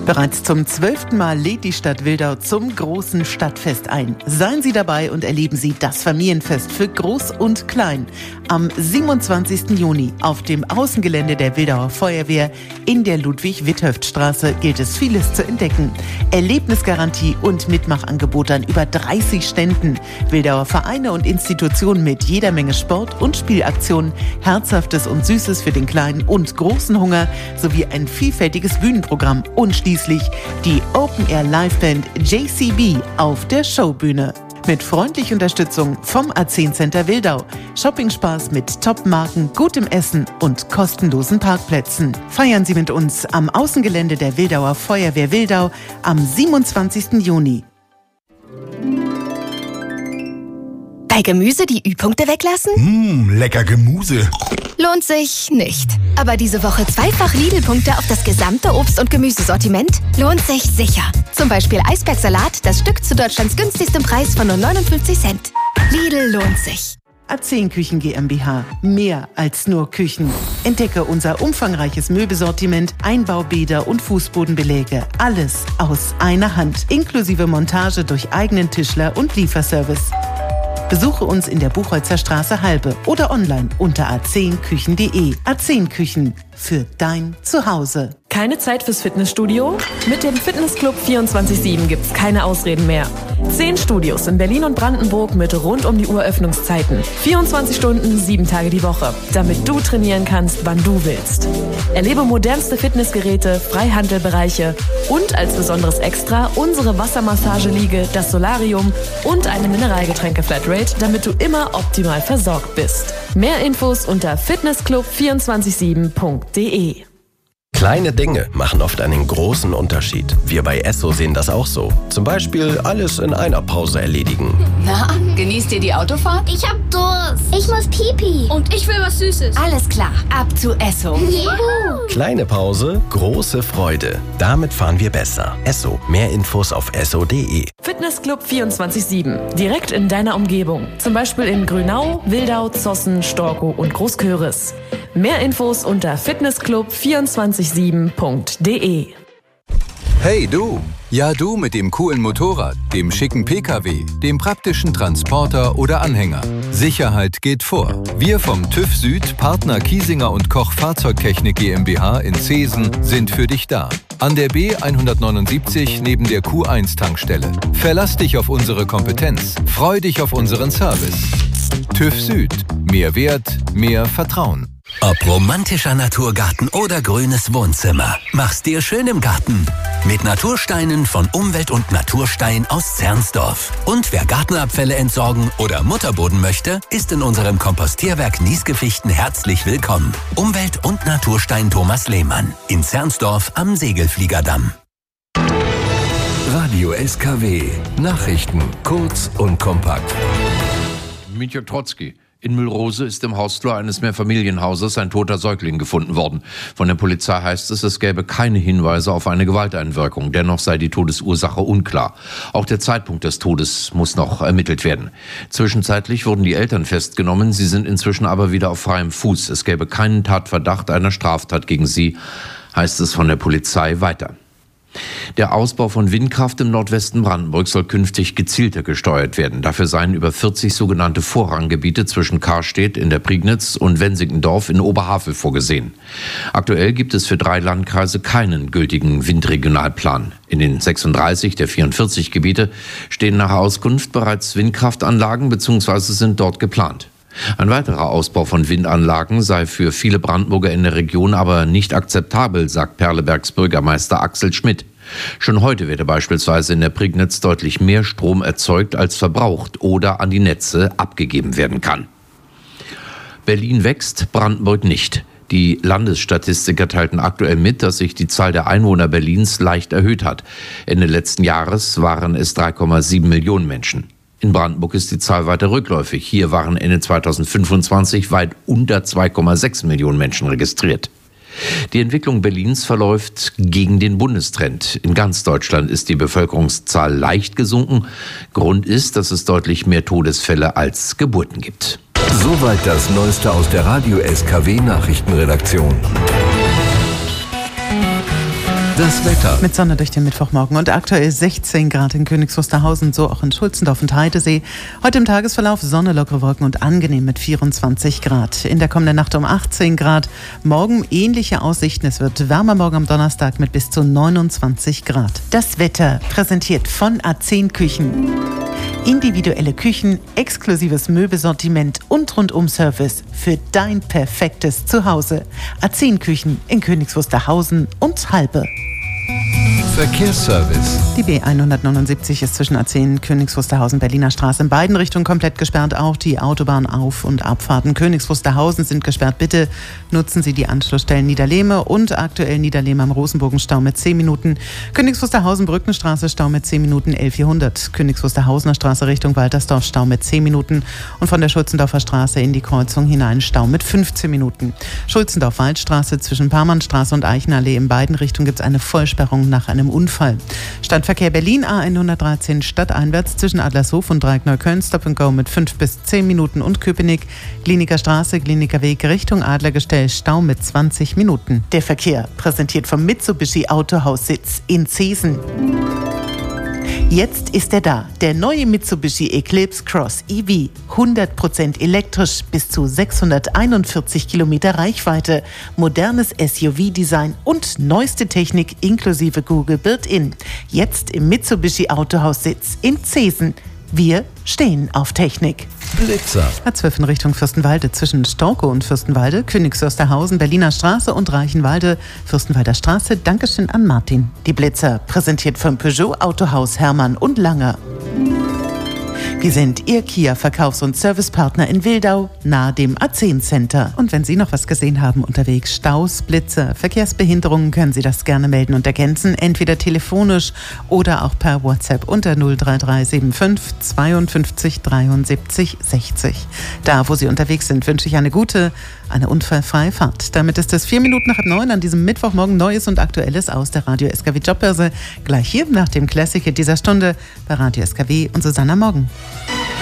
Bereits zum 12. Mal lädt die Stadt Wildau zum großen Stadtfest ein. Seien Sie dabei und erleben Sie das Familienfest für Groß und Klein. Am 27. Juni auf dem Außengelände der Wildauer Feuerwehr in der Ludwig-Witthöft-Straße gilt es vieles zu entdecken. Erlebnisgarantie und Mitmachangebote an über 30 Ständen. Wildauer Vereine und Institutionen mit jeder Menge Sport- und Spielaktionen, Herzhaftes und Süßes für den kleinen und großen Hunger sowie ein vielfältiges Bühnenprogramm und schließlich die Open-Air-Liveband JCB auf der Showbühne. Mit freundlicher Unterstützung vom A10 Center Wildau. Shoppingspaß mit Top-Marken, gutem Essen und kostenlosen Parkplätzen. Feiern Sie mit uns am Außengelände der Wildauer Feuerwehr Wildau am 27. Juni. Bei Gemüse die Ü-Punkte weglassen? Lecker Gemüse. Lohnt sich nicht. Aber diese Woche zweifach Lidl-Punkte auf das gesamte Obst- und Gemüsesortiment lohnt sich sicher. Zum Beispiel Eisbergsalat, das Stück zu Deutschlands günstigstem Preis von nur 59 Cent. Lidl lohnt sich. A10 Küchen GmbH. Mehr als nur Küchen. Entdecke unser umfangreiches Möbelsortiment, Einbaubäder und Fußbodenbeläge. Alles aus einer Hand. Inklusive Montage durch eigenen Tischler und Lieferservice. Besuche uns in der Buchholzer Straße Halbe oder online unter a10küchen.de. A10 Küchen für dein Zuhause. Keine Zeit fürs Fitnessstudio? Mit dem Fitnessclub 24/7 gibt's keine Ausreden mehr. 10 Studios in Berlin und Brandenburg mit rund um die Uhr Öffnungszeiten. 24 Stunden, 7 Tage die Woche. Damit du trainieren kannst, wann du willst. Erlebe modernste Fitnessgeräte, Freihandelbereiche und als besonderes Extra unsere Wassermassageliege, das Solarium und eine Mineralgetränke-Flatrate, damit du immer optimal versorgt bist. Mehr Infos unter fitnessclub247.de. Kleine Dinge machen oft einen großen Unterschied. Wir bei Esso sehen das auch so. Zum Beispiel alles in einer Pause erledigen. Na, genießt ihr die Autofahrt? Ich hab Durst. Ich muss Pipi. Und ich will was Süßes. Alles klar, ab zu Esso. Juhu. Kleine Pause, große Freude. Damit fahren wir besser. Esso. Mehr Infos auf esso.de. Fitnessclub 24/7. Direkt in deiner Umgebung. Zum Beispiel in Grünau, Wildau, Zossen, Storkow und Großköris. Mehr Infos unter fitnessclub247.de. Hey du! Ja du mit dem coolen Motorrad, dem schicken PKW, dem praktischen Transporter oder Anhänger. Sicherheit geht vor. Wir vom TÜV Süd, Partner Kiesinger und Koch Fahrzeugtechnik GmbH in Zeesen sind für dich da. An der B179 neben der Q1-Tankstelle. Verlass dich auf unsere Kompetenz. Freu dich auf unseren Service. TÜV Süd. Mehr Wert, mehr Vertrauen. Ob romantischer Naturgarten oder grünes Wohnzimmer, mach's dir schön im Garten. Mit Natursteinen von Umwelt und Naturstein aus Zernsdorf. Und wer Gartenabfälle entsorgen oder Mutterboden möchte, ist in unserem Kompostierwerk Niesgefichten herzlich willkommen. Umwelt- und Naturstein Thomas Lehmann in Zernsdorf am Segelfliegerdamm. Radio SKW. Nachrichten kurz und kompakt. Mietjörg Trotzki. In Müllrose ist im Hausflur eines Mehrfamilienhauses ein toter Säugling gefunden worden. Von der Polizei heißt es, es gäbe keine Hinweise auf eine Gewalteinwirkung. Dennoch sei die Todesursache unklar. Auch der Zeitpunkt des Todes muss noch ermittelt werden. Zwischenzeitlich wurden die Eltern festgenommen. Sie sind inzwischen aber wieder auf freiem Fuß. Es gäbe keinen Tatverdacht einer Straftat gegen sie, heißt es von der Polizei weiter. Der Ausbau von Windkraft im Nordwesten Brandenburg soll künftig gezielter gesteuert werden. Dafür seien über 40 sogenannte Vorranggebiete zwischen Karstedt in der Prignitz und Wensickendorf in Oberhavel vorgesehen. Aktuell gibt es für 3 Landkreise keinen gültigen Windregionalplan. In den 36 der 44 Gebiete stehen nach Auskunft bereits Windkraftanlagen bzw. sind dort geplant. Ein weiterer Ausbau von Windanlagen sei für viele Brandenburger in der Region aber nicht akzeptabel, sagt Perlebergs Bürgermeister Axel Schmidt. Schon heute werde beispielsweise in der Prignitz deutlich mehr Strom erzeugt, als verbraucht oder an die Netze abgegeben werden kann. Berlin wächst, Brandenburg nicht. Die Landesstatistiker teilten aktuell mit, dass sich die Zahl der Einwohner Berlins leicht erhöht hat. Ende letzten Jahres waren es 3,7 Millionen Menschen. In Brandenburg ist die Zahl weiter rückläufig. Hier waren Ende 2025 weit unter 2,6 Millionen Menschen registriert. Die Entwicklung Berlins verläuft gegen den Bundestrend. In ganz Deutschland ist die Bevölkerungszahl leicht gesunken. Grund ist, dass es deutlich mehr Todesfälle als Geburten gibt. Soweit das Neueste aus der Radio SKW Nachrichtenredaktion. Das Wetter. Mit Sonne durch den Mittwochmorgen und aktuell 16 Grad in Königs Wusterhausen, so auch in Schulzendorf und Heidesee. Heute im Tagesverlauf Sonne, lockere Wolken und angenehm mit 24 Grad. In der kommenden Nacht um 18 Grad. Morgen ähnliche Aussichten. Es wird wärmer morgen am Donnerstag mit bis zu 29 Grad. Das Wetter präsentiert von A10 Küchen. Individuelle Küchen, exklusives Möbelsortiment und Rundum-Service für dein perfektes Zuhause. A10 Küchen in Königs Wusterhausen und Halbe. Verkehrsservice. Die B179 ist zwischen A10 Königs Wusterhausen Berliner Straße in beiden Richtungen komplett gesperrt. Auch die Autobahn-Auf- und Abfahrten Königs Wusterhausen sind gesperrt. Bitte nutzen Sie die Anschlussstellen Niederlehme und aktuell Niederlehme am Rosenbogenstau mit 10 Minuten. Königs Wusterhausen Brückenstraße Stau mit 10 Minuten L400. Königs Wusterhausener Straße Richtung Waltersdorf Stau mit 10 Minuten. Und von der Schulzendorfer Straße in die Kreuzung hinein Stau mit 15 Minuten. Schulzendorf-Waldstraße zwischen Parmannstraße und Eichenallee in beiden Richtungen gibt es eine Vollsperrung nach einem Unfall. Stadtverkehr Berlin A113 stadteinwärts zwischen Adlershof und Dreieck-Neukölln Stop and Go mit 5 bis 10 Minuten und Köpenick, Kliniker Straße, Kliniker Weg Richtung Adlergestell Stau mit 20 Minuten. Der Verkehr präsentiert vom Mitsubishi Autohaussitz in Zeesen. Jetzt ist er da, der neue Mitsubishi Eclipse Cross EV. 100% elektrisch, bis zu 641 Kilometer Reichweite, modernes SUV-Design und neueste Technik inklusive Google Built-In. Jetzt im Mitsubishi Autohaussitz in Zeesen. Wir stehen auf Technik. Blitzer. A12 in Richtung Fürstenwalde zwischen Storkow und Fürstenwalde, Königs Wusterhausen, Berliner Straße und Reichenwalde, Fürstenwalder Straße. Dankeschön an Martin. Die Blitzer präsentiert vom Peugeot Autohaus Hermann und Langer. Wir sind Ihr Kia-Verkaufs- und Servicepartner in Wildau, nahe dem A10 Center. Und wenn Sie noch was gesehen haben unterwegs, Staus, Blitzer, Verkehrsbehinderungen, können Sie das gerne melden und ergänzen, entweder telefonisch oder auch per WhatsApp unter 03375 52 73 60. Da, wo Sie unterwegs sind, wünsche ich eine gute, eine unfallfreie Fahrt. Damit ist es 4 Minuten nach 9 an diesem Mittwochmorgen Neues und Aktuelles aus der Radio SKW Jobbörse. Gleich hier nach dem Classic Hit dieser Stunde bei Radio SKW und Susanna Morgen.